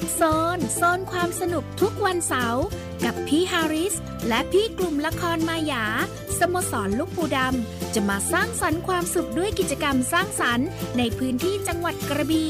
โซนความสนุกทุกวันเสาร์กับพี่ฮาริสและพี่กลุ่มละครมายาสโมสรลูกปูดำจะมาสร้างสรรค์ความสุขด้วยกิจกรรมสร้างสรรค์ในพื้นที่จังหวัดกระบี่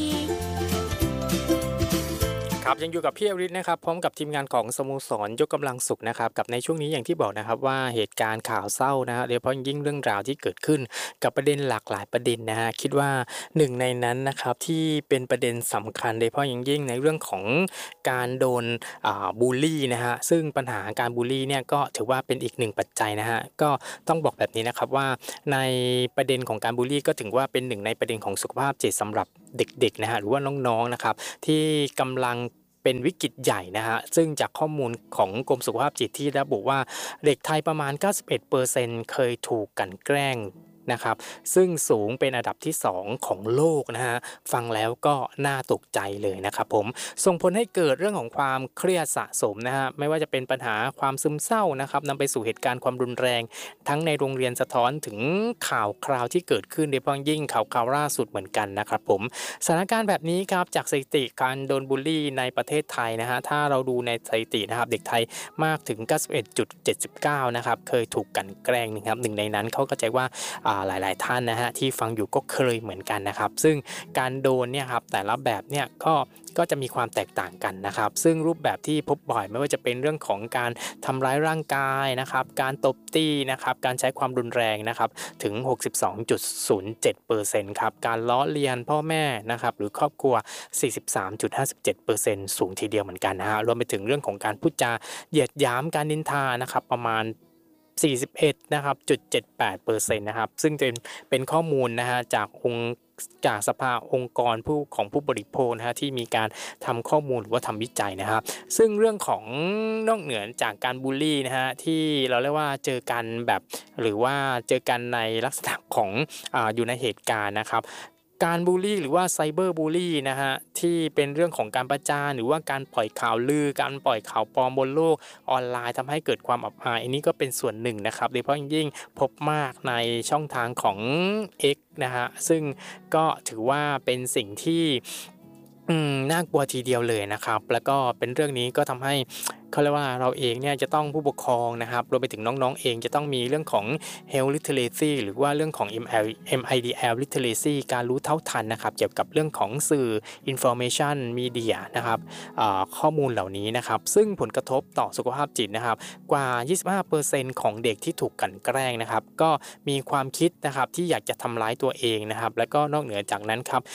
ครับยังอยู่กับพี่อริศนะครับพร้อมกับทีมงานของสโมสรยกกำลังสุขนะครับกับในช่วงนี้อย่างที่บอกนะครับว่าเหตุการณ์ข่าวเศร้านะฮะโดยเฉพาะยิ่งเรื่องราวที่เกิดขึ้นกับประเด็นหลากหลายประเด็นนะฮะคิดว่าหนึ่งในนั้นนะครับที่เป็นประเด็นสำคัญโดยเฉพาะยิ่งในเรื่องของการโดนบูลลี่นะฮะซึ่งปัญหาการบูลลี่เนี่ยก็ถือว่าเป็นอีกหนึ่งปัจจัยนะฮะก็ต้องบอกแบบนี้นะครับว่าในประเด็นของการบูลลี่ก็ถือว่าเป็นหนึ่งในประเด็นของสุขภาพจิตสำหรับเด็กๆนะฮะหรือว่าน้องๆนะครับที่กำลังเป็นวิกฤตใหญ่นะฮะซึ่งจากข้อมูลของกรมสุขภาพจิตที่ระบุว่าเด็กไทยประมาณ 91% เคยถูกกลั่นแกล้งนะครับซึ่งสูงเป็นอันดับที่2ของโลกนะฮะฟังแล้วก็น่าตกใจเลยนะครับผมส่งผลให้เกิดเรื่องของความเครียดสะสมนะฮะไม่ว่าจะเป็นปัญหาความซึมเศร้านะครับนำไปสู่เหตุการณ์ความรุนแรงทั้งในโรงเรียนสะท้อนถึงข่าวคราวที่เกิดขึ้นโดยเฉพาะยิ่งข่าวล่าสุดเหมือนกันนะครับผมสถานการณ์แบบนี้ครับจากสถิติการโดนบูลลี่ในประเทศไทยนะฮะถ้าเราดูในสถิตินะครับเด็กไทยมากถึง 91.79 นะครับเคยถูกกลั่นแกล้งนะครับหนึ่งในนั้นเขาก็ใจว่าหลายๆท่านนะฮะที่ฟังอยู่ก็เคยเหมือนกันนะครับซึ่งการโดนเนี่ยครับแต่ละแบบเนี่ยก็จะมีความแตกต่างกันนะครับซึ่งรูปแบบที่พบบ่อยไม่ว่าจะเป็นเรื่องของการทำร้ายร่างกายนะครับการตบตีนะครับการใช้ความรุนแรงนะครับถึง 62.07% ครับการล้อเลียนพ่อแม่นะครับหรือครอบครัว 43.57% สูงทีเดียวเหมือนกันนะฮะรวมไปถึงเรื่องของการพูดจาเหยียดหยามการนินทานะครับประมาณ41นะครับ.78% นะครับซึ่งเป็นข้อมูลนะฮะจากสภาองค์กรผู้บริโภคนะฮะที่มีการทำข้อมูลหรือว่าทำวิจัยนะครับซึ่งเรื่องของนอกเหนือจากการบูลลี่นะฮะที่เราเรียกว่าเจอกันแบบหรือว่าเจอกันในลักษณะของอยู่ในเหตุการณ์นะครับการบูลลี่หรือว่าไซเบอร์บูลลี่นะฮะที่เป็นเรื่องของการประจานหรือว่าการปล่อยข่าวลือการปล่อยข่าวปลอมบนโลกออนไลน์ทำให้เกิดความอับอายอันนี้ก็เป็นส่วนหนึ่งนะครับโดยเฉพาะยิ่งพบมากในช่องทางของ X นะฮะซึ่งก็ถือว่าเป็นสิ่งที่น่ากลัวทีเดียวเลยนะครับแล้วก็เป็นเรื่องนี้ก็ทำให้เขาเรียกว่าเราเองเนี่ยจะต้องผู้ปกครองนะครับรวมไปถึงน้องๆเองจะต้องมีเรื่องของ Health Literacy หรือว่าเรื่องของ MIDL Literacy การรู้เท่าทันนะครับเกี่ยวกับเรื่องของสื่อ Information Media นะครับข้อมูลเหล่านี้นะครับซึ่งผลกระทบต่อสุขภาพจิตนะครับกว่า 25% ของเด็กที่ถูกกลั่นแกล้งนะครับก็มีความคิดนะครับที่อยากจะทำร้ายตัวเองนะครับแล้วก็นอกเหนือจากนั้นครับ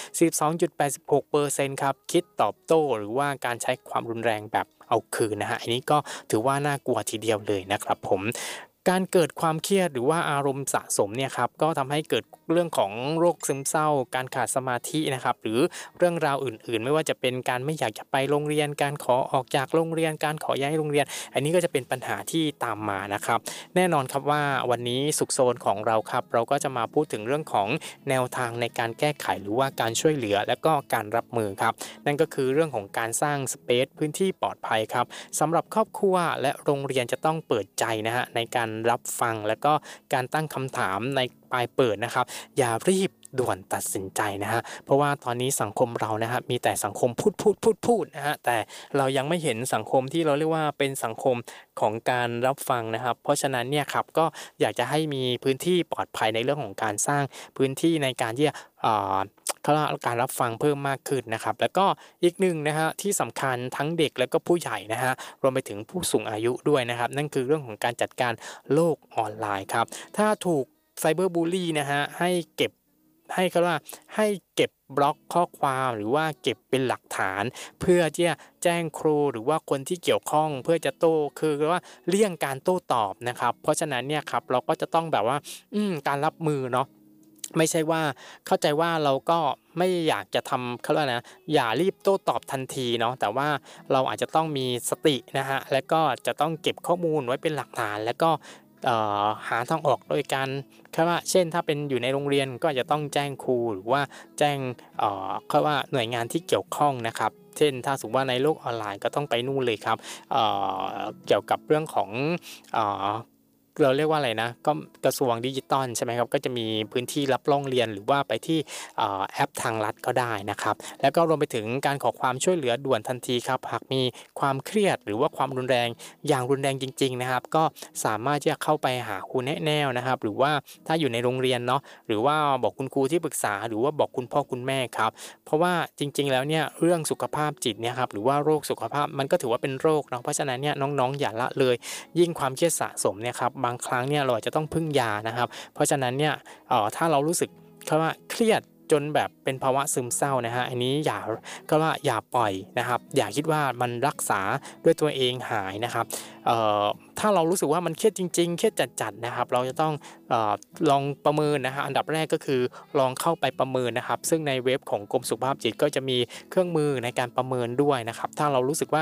12.86% ครับคิดตอบโต้หรือว่าการใช้ความรุนแรงแบบเอาคืนนะฮะอันนี้ก็ถือว่าน่ากลัวทีเดียวเลยนะครับผมการเกิดความเครียดหรือว่าอารมณ์สะสมเนี่ยครับก็ทำให้เกิดเรื่องของโรคซึมเศร้าการขาดสมาธินะครับหรือเรื่องราวอื่นๆไม่ว่าจะเป็นการไม่อยากจะไปโรงเรียนการขอออกจากโรงเรียนการขอย้ายโรงเรียนอันนี้ก็จะเป็นปัญหาที่ตามมานะครับแน่นอนครับว่าวันนี้สุขโซนของเราครับเราก็จะมาพูดถึงเรื่องของแนวทางในการแก้ไขหรือว่าการช่วยเหลือและก็การรับมือครับนั่นก็คือเรื่องของการสร้างสเปซพื้นที่ปลอดภัยครับสำหรับครอบครัวและโรงเรียนจะต้องเปิดใจนะฮะในการรับฟังและก็การตั้งคำถามในปลายเปิดนะครับอย่ารีบด่วนตัดสินใจนะฮะเพราะว่าตอนนี้สังคมเรานะฮะมีแต่สังคมพูดนะฮะแต่เรายังไม่เห็นสังคมที่เราเรียกว่าเป็นสังคมของการรับฟังนะครับเพราะฉะนั้นเนี่ยครับก็อยากจะให้มีพื้นที่ปลอดภัยในเรื่องของการสร้างพื้นที่ในการที่จะการรับฟังเพิ่มมากขึ้นนะครับแล้วก็อีกหนึ่งนะฮะที่สำคัญทั้งเด็กและก็ผู้ใหญ่นะฮะรวมไปถึงผู้สูงอายุด้วยนะครับนั่นคือเรื่องของการจัดการโลกออนไลน์ครับถ้าถูกไซเบอร์บูลลี่นะฮะให้เก็บบล็อกข้อความหรือว่าเก็บเป็นหลักฐานเพื่อที่จะแจ้งครูหรือว่าคนที่เกี่ยวข้องเพื่อจะคือว่าเลี่ยงการโต้ตอบนะครับเพราะฉะนั้นเนี่ยครับเราก็จะต้องแบบว่าการรับมือเนาะไม่ใช่ว่าเข้าใจว่าเราก็ไม่อยากจะทำเขาเรียกนะอย่ารีบโต้ตอบทันทีเนาะแต่ว่าเราอาจจะต้องมีสตินะฮะและก็จะต้องเก็บข้อมูลไว้เป็นหลักฐานแล้วก็หาทางออกโดยการว่าเช่นถ้าเป็นอยู่ในโรงเรียนก็จะต้องแจ้งครูหรือว่าแจ้งเขาว่าหน่วยงานที่เกี่ยวข้องนะครับเช่นถ้าสมมติว่าในโลกออนไลน์ก็ต้องไปนู่นเลยครับเกี่ยวกับเรื่องของเราเรียกว่าอะไรนะก็กระทรวงดิจิทัลใช่ไหมครับก็จะมีพื้นที่รับร้องเรียนหรือว่าไปที่แอปทางรัฐก็ได้นะครับแล้วก็รวมไปถึงการขอความช่วยเหลือด่วนทันทีครับหากมีความเครียดหรือว่าความรุนแรงอย่างรุนแรงจริงๆนะครับก็สามารถที่จะเข้าไปหาครูแนะแนวนะครับหรือว่าถ้าอยู่ในโรงเรียนเนาะหรือว่าบอกคุณครูที่ปรึกษาหรือว่าบอกคุณพ่อคุณแม่ครับเพราะว่าจริงๆแล้วเนี่ยเรื่องสุขภาพจิตเนี่ยครับหรือว่าโรคสุขภาพมันก็ถือว่าเป็นโรคเนาะเพราะฉะนั้นเนี่ยน้องๆอย่าละเลยยิ่งความเครียดสะสมเนี่ยครับบางครั้งเนี่ยเราอาจจะต้องพึ่งยานะครับเพราะฉะนั้นเนี่ยถ้าเรารู้สึกว่าเครียดจนแบบเป็นภาวะซึมเศร้านะฮะอันนี้อย่าปล่อยนะครับอย่าคิดว่ามันรักษาด้วยตัวเองหายนะครับถ้าเรารู้สึกว่ามันเครียดจริงๆเครียดจัดๆนะครับเราจะต้องลองประเมินนะฮะอันดับแรกก็คือลองเข้าไปประเมินนะครับซึ่งในเว็บของกรมสุขภาพจิตก็จะมีเครื่องมือในการประเมินด้วยนะครับถ้าเรารู้สึกว่า